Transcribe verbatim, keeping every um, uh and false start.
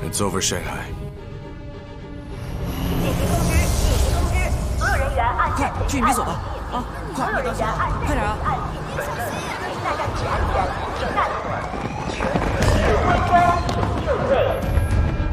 It's over, Shanghai。 紧急通知！紧急通知！所有人员按快去你们所吧！啊，快，快点啊！ 请大家注意安全，请